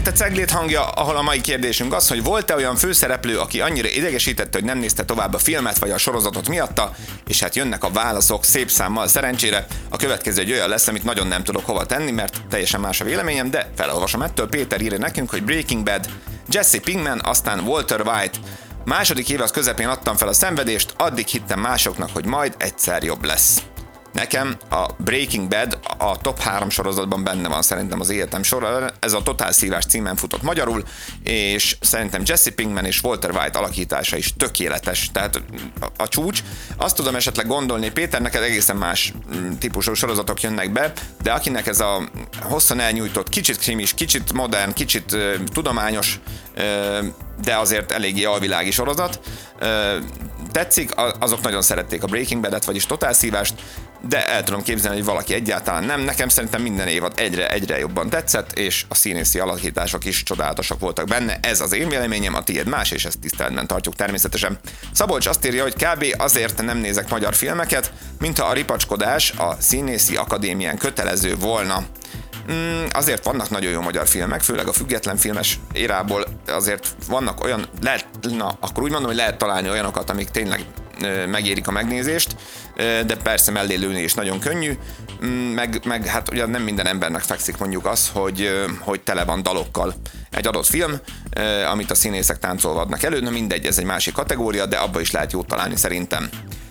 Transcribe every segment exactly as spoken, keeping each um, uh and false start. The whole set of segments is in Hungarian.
itt a Ceglét hangja, ahol a mai kérdésünk az, hogy volt-e olyan főszereplő, aki annyira idegesítette, hogy nem nézte tovább a filmet vagy a sorozatot miatta, és hát jönnek a válaszok szép számmal szerencsére. A következő egy olyan lesz, amit nagyon nem tudok hova tenni, mert teljesen más a véleményem, de felolvasom ettől. Péter írja nekünk, hogy Breaking Bad, Jesse Pinkman, aztán Walter White. Második évad közepén adtam fel a szenvedést, addig hittem másoknak, hogy majd egyszer jobb lesz. Nekem a Breaking Bad a top három sorozatban benne van szerintem az életem sorra. Ez a Totál Szívás címen futott magyarul, és szerintem Jesse Pinkman és Walter White alakítása is tökéletes. Tehát a, a csúcs. Azt tudom esetleg gondolni, Péter, neked egészen más típusú sorozatok jönnek be, de akinek ez a hosszan elnyújtott, kicsit krimis, kicsit modern, kicsit uh, tudományos, uh, de azért eléggé alvilági sorozat uh, tetszik, azok nagyon szerették a Breaking Bad-et, vagyis Totál Szívást, de el tudom képzelni, hogy valaki egyáltalán nem. Nekem szerintem minden évad egyre-egyre jobban tetszett, és a színészi alakítások is csodálatosak voltak benne. Ez az én véleményem, a tiéd más, és ezt tiszteletben tartjuk természetesen. Szabolcs azt írja, hogy kb. Azért nem nézek magyar filmeket, mintha a ripacskodás a színészi akadémián kötelező volna. Mm, azért vannak nagyon jó magyar filmek, főleg a független filmes érából azért vannak olyan, lehet, na, akkor úgy mondom, hogy lehet találni olyanokat, amik tényleg ö, megérik a megnézést, ö, de persze mellé lőni is nagyon könnyű, mm, meg, meg hát ugye nem minden embernek fekszik mondjuk az, hogy, ö, hogy tele van dalokkal egy adott film, ö, amit a színészek táncolva adnak elő, na mindegy, ez egy másik kategória, de abba is lehet jót találni szerintem.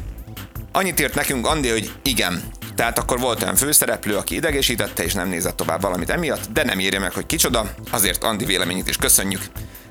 Annyit írt nekünk Andi, hogy igen, tehát akkor volt olyan főszereplő, aki idegesítette és nem nézett tovább valamit emiatt, de nem írja meg, hogy kicsoda, azért Andi véleményét is köszönjük.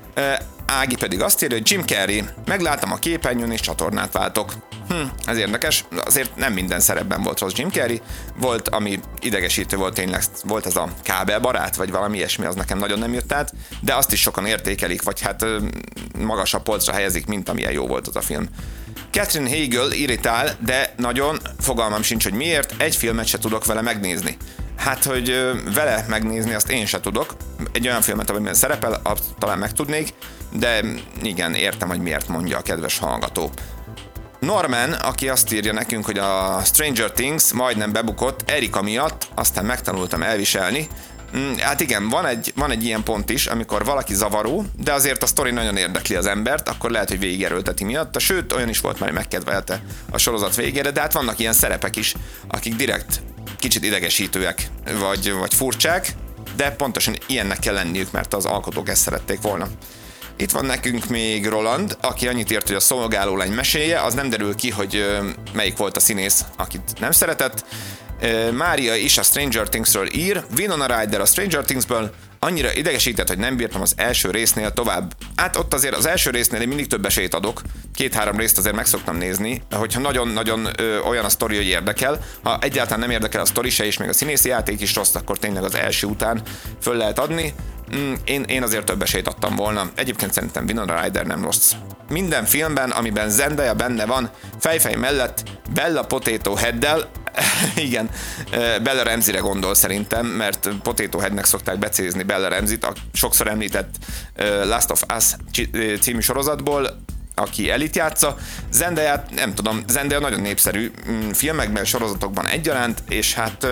Ági pedig azt írja, hogy Jim Carrey, megláttam a képernyőn és csatornát váltok. Hm, ez érdekes, azért nem minden szerepben volt rossz Jim Carrey, volt, ami idegesítő volt tényleg, volt ez a kábelbarát, vagy valami ilyesmi, az nekem nagyon nem jött át, de azt is sokan értékelik, vagy hát magasabb polcra helyezik, mint amilyen jó volt az a film. Catherine Hagel irritál, de nagyon fogalmam sincs, hogy miért, egy filmet se tudok vele megnézni. Hát, hogy vele megnézni, azt én se tudok. Egy olyan filmet, amiben szerepel, azt talán megtudnék, de igen, értem, hogy miért mondja a kedves hallgató. Norman, aki azt írja nekünk, hogy a Stranger Things majdnem bebukott Erika miatt, aztán megtanultam elviselni. Hát igen, van egy, van egy ilyen pont is, amikor valaki zavaró, de azért a sztori nagyon érdekli az embert, akkor lehet, hogy végigerőlteti miatta, sőt, olyan is volt már, hogy megkedvelte a sorozat végére, de hát vannak ilyen szerepek is, akik direkt kicsit idegesítőek, vagy, vagy furcsák, de pontosan ilyennek kell lenniük, mert az alkotók ezt szerették volna. Itt van nekünk még Roland, aki annyit írt, hogy a Szolgálólány meséje, az nem derül ki, hogy melyik volt a színész, akit nem szeretett. Mária is a Stranger Thingsről ír, Winona Ryder a Stranger Thingsből, annyira idegesített, hogy nem bírtam az első résznél tovább. Hát ott azért az első résznél én mindig több esélyt adok, két-három részt azért meg szoktam nézni, hogyha nagyon-nagyon ö, olyan a sztori, hogy érdekel. Ha egyáltalán nem érdekel a sztori se, és még a színészi játék is rossz, akkor tényleg az első után föl lehet adni. Mm, én, én azért több esélyt adtam volna. Egyébként szerintem Winona Ryder nem rossz. Minden filmben, amiben Zendaya benne van, fejfej mellett Bella Potato Headdel, igen, Bella Ramseyre gondol szerintem, mert Potato Headnek szokták becézni Bella Ramseyt, a sokszor említett Last of Us című sorozatból, aki Elit játsza. Zendaya, nem tudom, Zendaya nagyon népszerű filmekben, sorozatokban egyaránt, és hát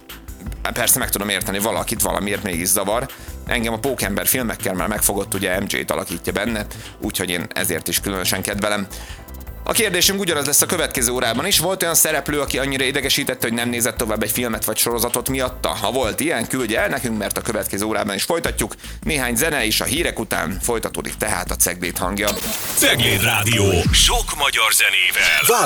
persze meg tudom érteni, valakit valamiért mégis zavar. Engem a Pókember filmekkel már megfogott, ugye em jét alakítja benne, úgyhogy én ezért is különösen kedvelem. A kérdésünk ugyanaz lesz a következő órában is. Volt olyan szereplő, aki annyira idegesítette, hogy nem nézett tovább egy filmet vagy sorozatot miatta? Ha volt ilyen, küldje el nekünk, mert a következő órában is folytatjuk. Néhány zene is a hírek után folytatódik tehát a Ceglét hangja. Cegléd Rádió. Sok magyar zenével.